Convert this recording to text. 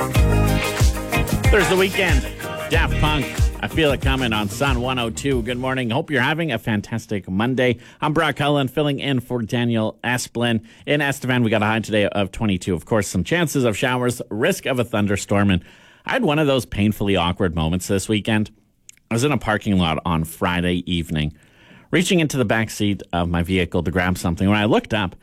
There's the weekend. Daft Punk. I feel it coming on Sun 102. Good morning. Hope you're having a fantastic Monday. I'm Brock Cullen, filling in for Daniel Esplin. In Estevan, we got a high today of 22. Of course, some chances of showers, risk of a thunderstorm. And I had one of those painfully awkward moments this weekend. I was in a parking lot on Friday evening, reaching into the back seat of my vehicle to grab something. When I looked up,